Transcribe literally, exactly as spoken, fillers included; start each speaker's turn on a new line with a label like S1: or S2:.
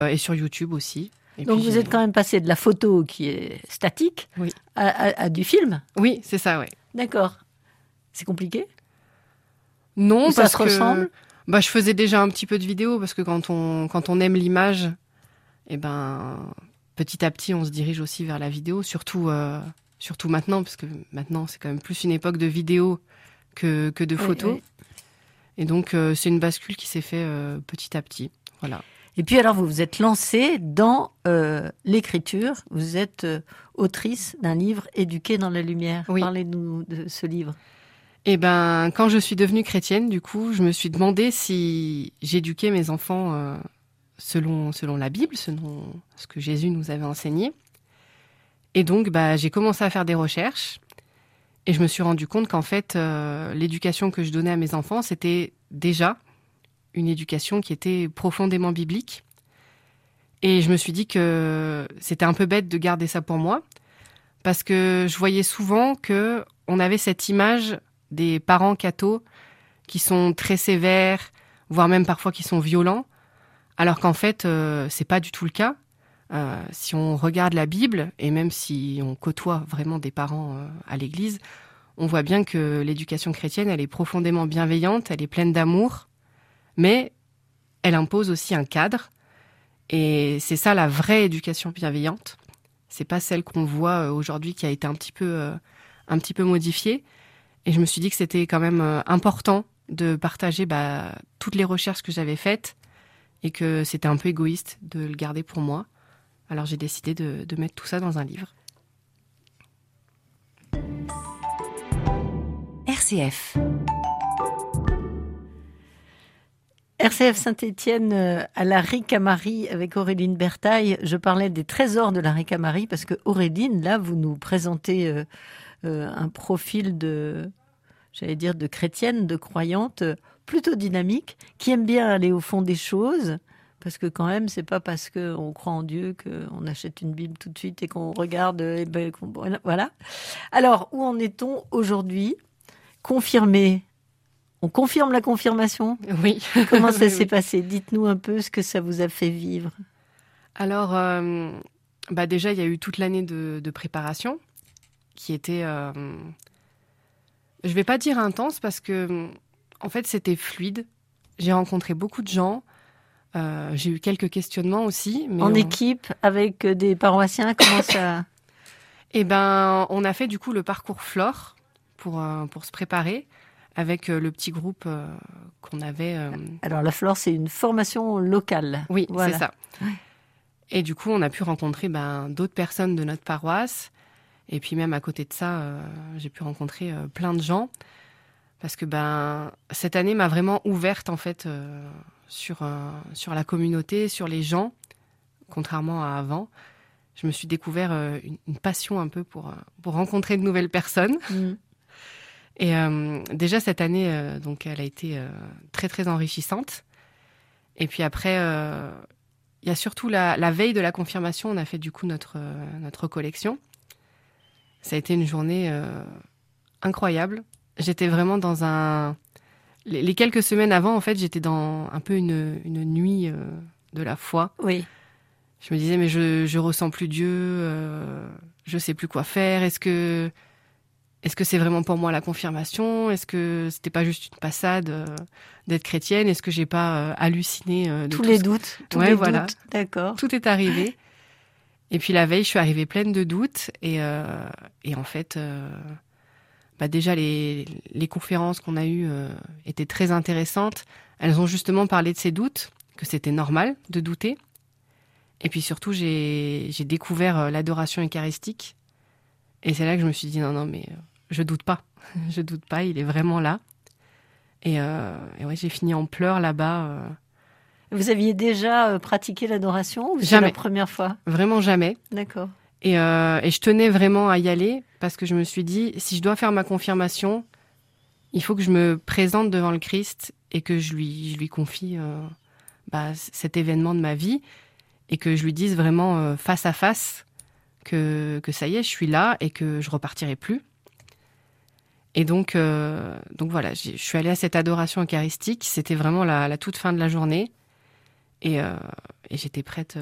S1: et sur YouTube aussi. Et
S2: Donc
S1: puis,
S2: vous
S1: j'ai...
S2: êtes quand même passé de la photo qui est statique
S1: oui.
S2: à, à, à du film.
S1: Oui, c'est ça, oui.
S2: D'accord. C'est compliqué ?
S1: Non,
S2: Ou
S1: parce
S2: ça se
S1: que
S2: ressemble ?
S1: bah, je faisais déjà un petit peu de vidéo, parce que quand on, quand on aime l'image, eh ben, petit à petit, on se dirige aussi vers la vidéo, surtout, euh, surtout maintenant, parce que maintenant, c'est quand même plus une époque de vidéo que, que de photos.
S2: Oui, oui.
S1: Et donc, euh, c'est une bascule qui s'est faite euh, petit à petit. Voilà.
S2: Et puis alors, vous vous êtes lancée dans euh, l'écriture. Vous êtes euh, autrice d'un livre, Éduquée dans la lumière.
S1: Oui.
S2: Parlez-nous de ce livre.
S1: Et ben, quand je suis devenue chrétienne, du coup, je me suis demandé si j'éduquais mes enfants euh, selon, selon la Bible, selon ce que Jésus nous avait enseigné. Et donc, bah, j'ai commencé à faire des recherches. Et je me suis rendu compte qu'en fait, euh, l'éducation que je donnais à mes enfants, c'était déjà une éducation qui était profondément biblique. Et je me suis dit que c'était un peu bête de garder ça pour moi, parce que je voyais souvent que on avait cette image des parents cathos qui sont très sévères, voire même parfois qui sont violents, alors qu'en fait, euh, c'est pas du tout le cas. Euh, si on regarde la Bible, et même si on côtoie vraiment des parents euh, à l'église, on voit bien que l'éducation chrétienne, elle est profondément bienveillante, elle est pleine d'amour, mais elle impose aussi un cadre. Et c'est ça la vraie éducation bienveillante. C'est pas celle qu'on voit aujourd'hui qui a été un petit peu, euh, un petit peu modifiée. Et je me suis dit que c'était quand même euh, important de partager bah, toutes les recherches que j'avais faites et que c'était un peu égoïste de le garder pour moi. Alors j'ai décidé de, de mettre tout ça dans un livre.
S3: R C F.
S2: R C F Saint-Étienne euh, à la Ricamarie avec Auréline Bertaille. Je parlais des trésors de la Ricamarie parce que Auréline, là, vous nous présentez euh, euh, un profil de, j'allais dire, de chrétienne, de croyante, euh, plutôt dynamique, qui aime bien aller au fond des choses. Parce que quand même, c'est pas parce qu'on croit en Dieu qu'on achète une Bible tout de suite et qu'on regarde. Et ben, qu'on, voilà. Alors, où en est-on aujourd'hui ? Confirmé. On confirme la confirmation ?
S1: Oui.
S2: Comment ça
S1: oui,
S2: s'est
S1: oui.
S2: passé ? Dites-nous un peu ce que ça vous a fait vivre.
S1: Alors, euh, bah déjà, il y a eu toute l'année de, de préparation qui était, euh, je vais pas dire intense parce que, en fait, c'était fluide. J'ai rencontré beaucoup de gens. Euh, j'ai eu quelques questionnements aussi. Mais
S2: en
S1: on...
S2: équipe, avec des paroissiens, comment ça...
S1: Eh ben, on a fait du coup le parcours Flore pour, euh, pour se préparer avec euh, le petit groupe euh, qu'on avait. Euh...
S2: Alors, la Flore, c'est une formation locale.
S1: Oui,
S2: voilà.
S1: c'est ça.
S2: Ouais.
S1: Et du coup, on a pu rencontrer ben, d'autres personnes de notre paroisse. Et puis même à côté de ça, euh, j'ai pu rencontrer euh, plein de gens. Parce que ben, cette année m'a vraiment ouverte en fait euh, sur, euh, sur la communauté, sur les gens, contrairement à avant. Je me suis découvert euh, une, une passion un peu pour, pour rencontrer de nouvelles personnes.
S2: Mmh.
S1: Et euh, déjà cette année, euh, donc, elle a été euh, très très enrichissante. Et puis après, euh, il y a surtout la, la veille de la confirmation, on a fait du coup notre, euh, notre collection. Ça a été une journée euh, incroyable. J'étais vraiment dans un... Les, les quelques semaines avant, en fait, j'étais dans un peu une, une nuit euh, de la foi.
S2: Oui.
S1: Je me disais, mais je, je ressens plus Dieu, euh, je sais plus quoi faire. Est-ce que, est-ce que c'est vraiment pour moi la confirmation ? Est-ce que c'était pas juste une passade euh, d'être chrétienne ? Est-ce que j'ai pas euh, halluciné euh, de
S2: Tous
S1: tout
S2: les
S1: ce...
S2: doutes. Tous
S1: Ouais,
S2: les
S1: voilà.
S2: doutes. D'accord.
S1: Tout est arrivé. Et puis la veille, je suis arrivée pleine de doutes. Et, euh, et en fait, euh, bah déjà, les, les conférences qu'on a eues euh, étaient très intéressantes. Elles ont justement parlé de ces doutes, que c'était normal de douter. Et puis surtout, j'ai, j'ai découvert euh, l'adoration eucharistique. Et c'est là que je me suis dit, non, non, mais euh, je doute pas. je doute pas, il est vraiment là. Et, euh, et ouais, j'ai fini en pleurs là-bas. Euh...
S2: Vous aviez déjà euh, pratiqué l'adoration ou c'est
S1: Jamais.
S2: la première fois ?
S1: Vraiment jamais.
S2: D'accord.
S1: Et, euh, et je tenais vraiment à y aller parce que je me suis dit, si je dois faire ma confirmation, il faut que je me présente devant le Christ et que je lui, je lui confie euh, bah, cet événement de ma vie et que je lui dise vraiment euh, face à face que, que ça y est, je suis là et que je repartirai plus. Et donc, euh, donc voilà, je suis allée à cette adoration eucharistique. C'était vraiment la, la toute fin de la journée. Et, euh, et j'étais prête